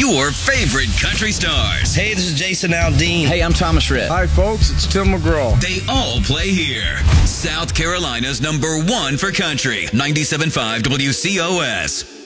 your favorite country stars. Hey, this is Jason Aldean. Hey, I'm Thomas Rhett. Hi, folks. It's Tim McGraw. They all play here. South Carolina's #1 for country. 97.5 WCOS.